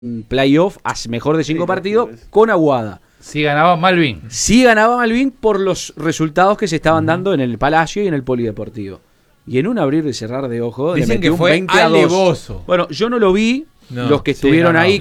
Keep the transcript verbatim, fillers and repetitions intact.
playoff a mejor de cinco sí, partidos con Aguada. Si ganaba Malvin. Sí ganaba Malvin por los resultados que se estaban uh-huh. dando en el Palacio y en el Polideportivo. Y en un abrir y cerrar de ojos dicen le metió que fue un veinte a dos. alevoso. Bueno, yo no lo vi, no, los que sí, estuvieron no, no. ahí